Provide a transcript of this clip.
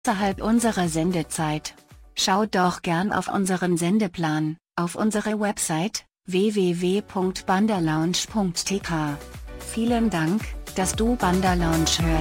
außerhalb unserer Sendezeit. Schaut doch gern auf unseren Sendeplan, auf unsere Website, www.bandalounge.tk. Vielen Dank, dass du Bandalounge hörst.